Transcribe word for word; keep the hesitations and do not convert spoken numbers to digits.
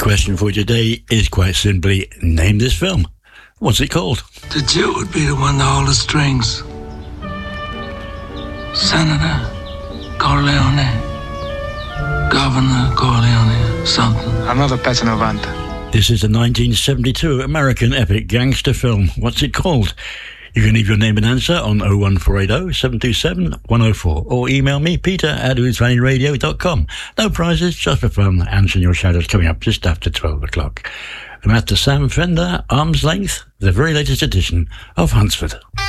question for today is quite simply, name this film. What's it called? The Jew would be the one to hold the strings. Senator Corleone. Governor Corleone, something. Another Pezzo novanta. This is a nineteen seventy-two American epic gangster film. What's it called? You can leave your name and answer on oh one four eight oh, seven two seven, one oh four or email me, peter at who's valley radio dot com. No prizes, just for fun. Answering your shadows coming up just after twelve o'clock. And after Sam Fender, Arm's Length, the very latest edition of Hunsford.